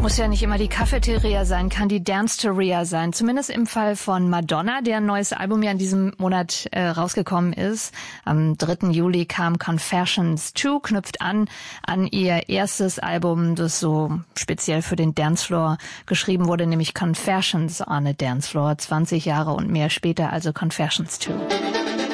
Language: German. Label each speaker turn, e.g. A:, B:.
A: Muss ja nicht immer die Cafeteria sein, kann die Dance-Teria sein. Zumindest im Fall von Madonna, deren neues Album ja in diesem Monat rausgekommen ist. Am 3. Juli kam Confessions 2, knüpft an ihr erstes Album, das so speziell für den Dancefloor geschrieben wurde, nämlich Confessions on a Dancefloor. 20 Jahre und mehr später, also Confessions 2.